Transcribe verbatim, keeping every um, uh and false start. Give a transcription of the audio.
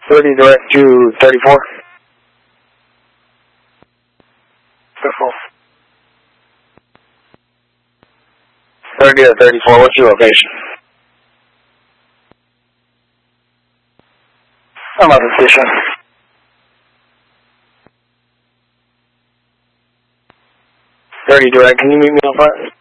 thirty direct to thirty-four. thirty-four. thirty to thirty-four, what's your location? I'm on the station. thirty direct, can you meet me up front?